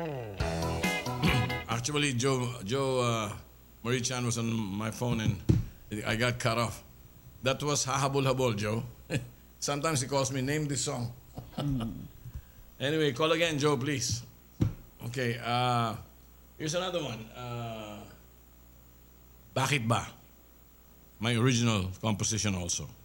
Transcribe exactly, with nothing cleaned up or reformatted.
Actually, Joe, Joe uh, Marie Chan was on my phone and I got cut off. That was Hahabol Habol, Joe. Sometimes he calls me, name this song. Anyway, call again, Joe, please. Okay, uh, here's another one. Uh, Bakit Ba? My original composition also.